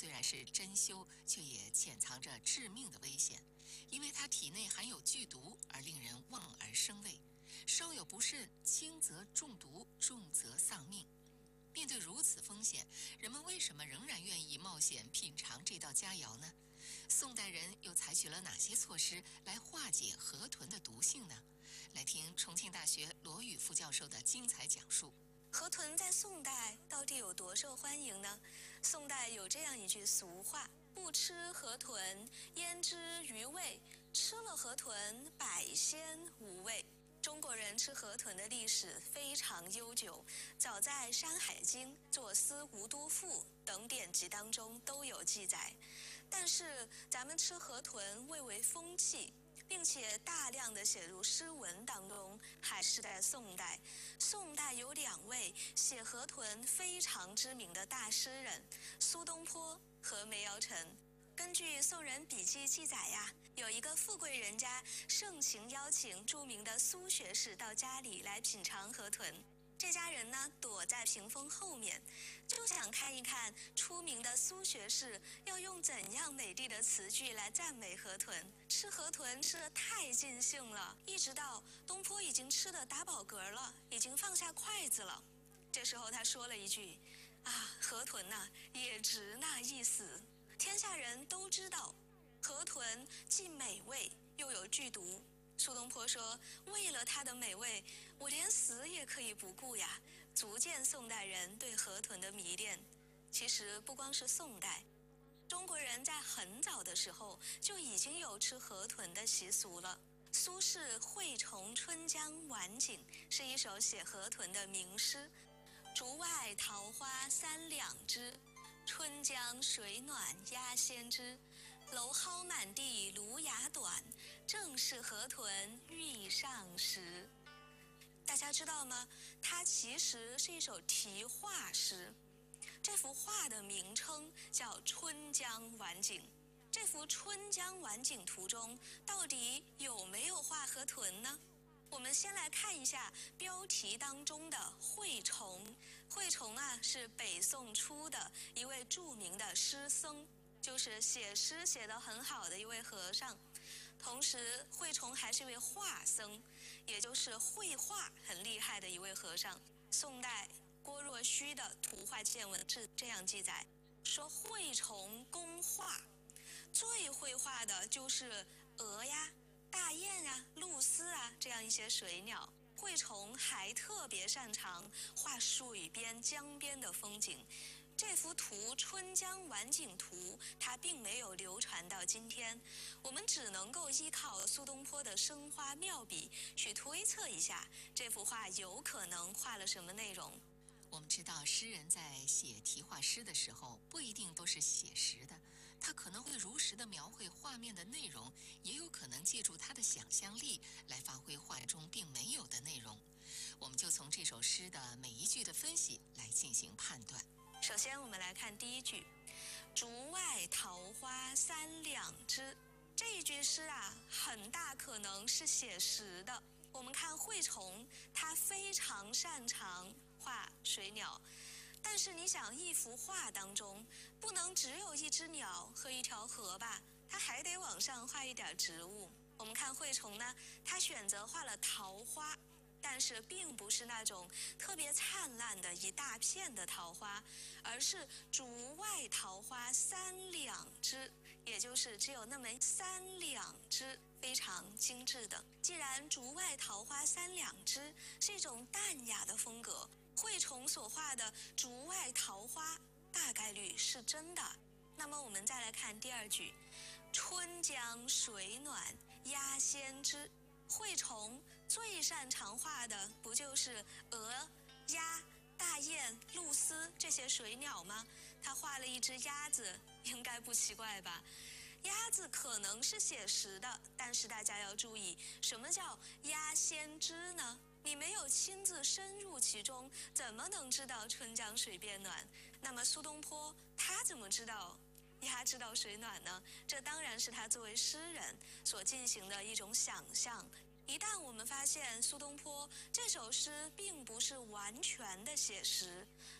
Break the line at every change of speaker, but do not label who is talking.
虽然是珍馐，却也潜藏着致命的危险，因为它体内含有剧毒，而令人望而生畏。稍有不慎，轻则中毒，重则丧命。面对如此风险，人们为什么仍然愿意冒险品尝这道佳肴呢？宋代人又采取了哪些措施来化解河豚的毒性呢？来听重庆大学罗宇副教授的精彩讲述。
河豚在宋代到底有多受欢迎呢？宋代有这样一句俗话：不吃河豚，焉知鱼味？吃了河豚，百鲜无味。中国人吃河豚的历史非常悠久，早在《山海经》《左思吴都赋》等典籍当中都有记载。但是咱们吃河豚蔚为风气，并且大量的写入诗文当中，还是在宋代。宋代有2位写河豚非常知名的大诗人，苏东坡和梅尧臣。根据宋人笔记记载呀，有一个富贵人家盛情邀请著名的苏学士到家里来品尝河豚。这家人呢，躲在屏风后面，就想看一看出名的苏学士要用怎样美丽的词句来赞美河豚。吃河豚吃得太尽兴了，一直到东坡已经吃得打饱嗝了，已经放下筷子了。这时候他说了一句：“啊，河豚呐，也值那一死。”天下人都知道，河豚既美味又有剧毒。苏东坡说：“为了它的美味，我连死也可以不顾呀！”足见宋代人对河豚的迷恋。其实不光是宋代，中国人在很早的时候就已经有吃河豚的习俗了。苏轼《惠崇春江晚景》是一首写河豚的名诗：“竹外桃花三两枝，春江水暖鸭先知。蒌蒿满地芦芽短，正是河豚欲上时。”大家知道吗？它其实是一首题画诗。这幅画的名称叫《春江晚景》。这幅《春江晚景》图中到底有没有画河豚呢？我们先来看一下标题当中的惠崇。惠崇啊，是北宋初的一位著名的诗僧，就是写诗写得很好的一位和尚。同时，惠崇还是一位画僧，也就是绘画很厉害的一位和尚。宋代郭若虚的《图画见闻志》这样记载，说惠崇工画，最会画的就是鹅呀、大雁啊、鹭鸶啊这样一些水鸟。惠崇还特别擅长画水边、江边的风景。这幅图《春江晚景图》它并没有流传到今天，我们只能够依靠苏东坡的生花妙笔去推测一下这幅画有可能画了什么内容。
我们知道，诗人在写题画诗的时候，不一定都是写实的，他可能会如实的描绘画面的内容，也有可能借助他的想象力来发挥画中并没有的内容。我们就从这首诗的每一句的分析来进行判断。
首先，我们来看第一句：“竹外桃花三两枝。”这一句诗啊，很大可能是写实的。我们看惠崇，他非常擅长画水鸟，但是你想，一幅画当中不能只有一只鸟和一条河吧，他还得往上画一点植物。我们看惠崇呢，他选择画了桃花，但是并不是那种特别灿烂的一大片的桃花，而是竹外桃花三两枝，也就是只有那么3两枝，非常精致的。既然竹外桃花三两枝是一种淡雅的风格，惠崇所画的竹外桃花大概率是真的。那么我们再来看第二句：“春江水暖鸭先知。”惠崇最擅长画的不就是鹅、鸭、大雁、鹭鸶这些水鸟吗？他画了一只鸭子，应该不奇怪吧？鸭子可能是写实的，但是大家要注意，什么叫鸭先知呢？你没有亲自深入其中，怎么能知道春江水变暖？那么苏东坡他怎么知道鸭知道水暖呢？这当然是他作为诗人所进行的一种想象。一旦我们发现苏东坡这首诗并不是完全的写实，